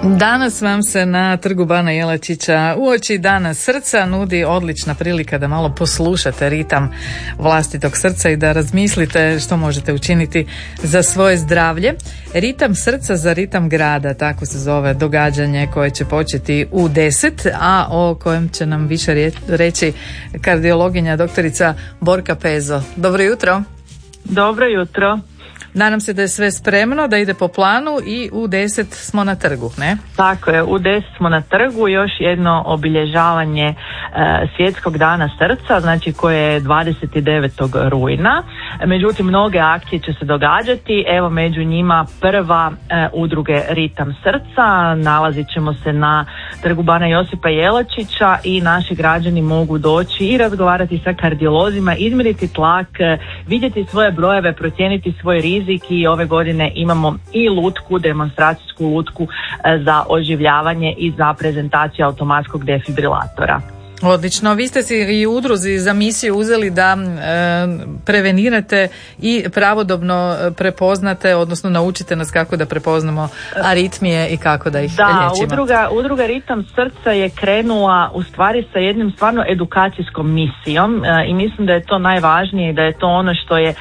Danas vam se na Trgu Bana Jelačića uoči Dana srca nudi odlična prilika da malo poslušate ritam vlastitog srca i da razmislite što možete učiniti za svoje zdravlje. Ritam srca za ritam grada, tako se zove događanje koje će početi u 10, a o kojem će nam više reći kardiologinja doktorica Borka Pezo. Dobro jutro. Dobro jutro. Nadam se da je sve spremno, da ide po planu i u 10 smo na trgu, ne? Tako je, u 10 smo na trgu, još jedno obilježavanje Svjetskog dana srca, znači koje je 29. rujna. Međutim, mnoge akcije će se događati, evo među njima prva udruge Ritam srca, nalazit ćemo se na Trgu Bana Josipa Jelačića i naši građani mogu doći i razgovarati sa kardiolozima, izmjeriti tlak, vidjeti svoje brojeve, procijeniti svoj rizik i ove godine imamo i lutku, demonstracijsku lutku za oživljavanje i za prezentaciju automatskog defibrilatora. Odlično, vi ste si i udruzi za misiju uzeli da prevenirate i pravodobno prepoznate, odnosno naučite nas kako da prepoznamo aritmije i kako da ih liječimo. Udruga Ritam srca je krenula u stvari sa jednim stvarno edukacijskom misijom i mislim da je to najvažnije i da je to ono što je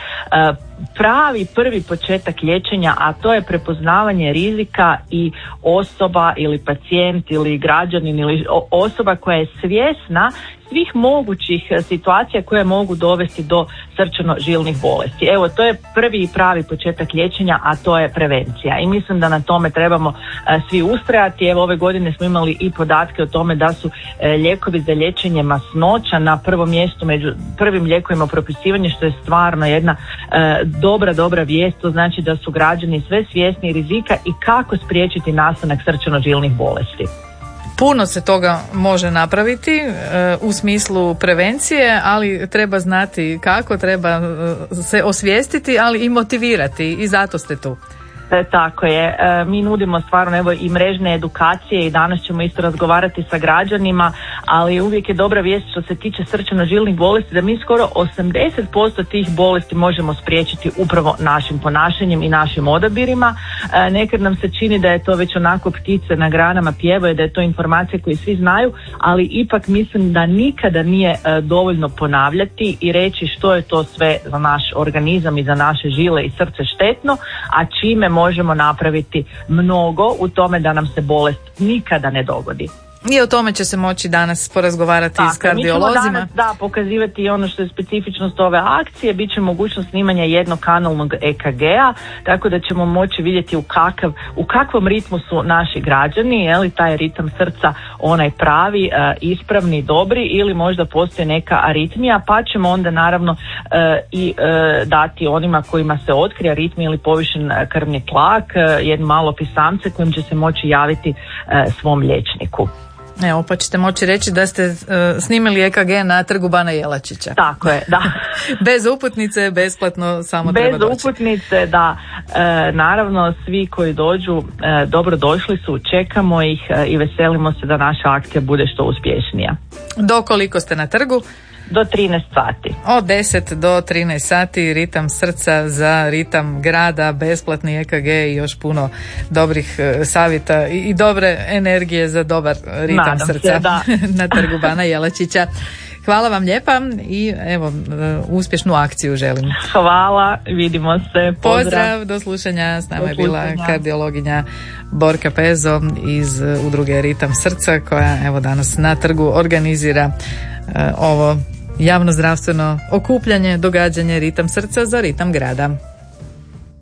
pravi prvi početak liječenja, a to je prepoznavanje rizika i osoba ili pacijent ili građanin ili osoba koja je svjesna svih mogućih situacija koje mogu dovesti do srčano-žilnih bolesti. Evo, to je prvi i pravi početak liječenja, a to je prevencija. I mislim da na tome trebamo svi ustrajati. Evo, ove godine smo imali i podatke o tome da su lijekovi za liječenje masnoća na prvom mjestu među prvim lijekovima propisivanja, što je stvarno jedna dobra vijest. To znači da su građani sve svjesni rizika i kako spriječiti nastanak srčano-žilnih bolesti. Puno se toga može napraviti u smislu prevencije, ali treba znati kako, treba se osvijestiti, ali i motivirati i zato ste tu. Tako je, mi nudimo stvarno evo i mrežne edukacije i danas ćemo isto razgovarati sa građanima, ali uvijek je dobra vijest što se tiče srčano-žilnih bolesti da mi skoro 80% tih bolesti možemo spriječiti upravo našim ponašanjem i našim odabirima. Nekad nam se čini da je to već onako ptice na granama pjevaju, da je to informacija koju svi znaju, ali ipak mislim da nikada nije dovoljno ponavljati i reći što je to sve za naš organizam i za naše žile i srce štetno, a čime možemo napraviti mnogo u tome da nam se bolest nikada ne dogodi. I o tome će se moći danas porazgovarati s kardiolozima. Mi ćemo danas pokazivati ono što je specifičnost ove akcije, bit će mogućnost snimanja jednokanalnog EKG-a, tako da ćemo moći vidjeti u kakvom ritmu su naši građani, je li taj ritam srca onaj pravi, ispravni, dobri ili možda postoji neka aritmija, pa ćemo onda naravno dati onima kojima se otkrije aritmija ili povišen krvni tlak, jedno malo pisamce kojim će se moći javiti svom liječniku. Evo, pa ćete moći reći da ste snimili EKG na Trgu Bana Jelačića. Tako je, da. Bez uputnice, besplatno, samo treba doći. Bez uputnice, da. Naravno, svi koji dođu, dobro došli su, čekamo ih i veselimo se da naša akcija bude što uspješnija. Do koliko ste na trgu? Do 13 sati. Od 10 do 13 sati ritam srca za ritam grada, besplatni EKG i još puno dobrih savjeta i dobre energije za dobar ritam srca na Trgu Bana Jelačića. Hvala vam lijepa i evo uspješnu akciju želim. Hvala, vidimo se. Pozdrav, do slušanja. S nama je bila kardiologinja Borka Pezo iz udruge Ritam srca koja evo danas na trgu organizira ovo javno zdravstveno okupljanje, događanje Ritam srca za ritam grada.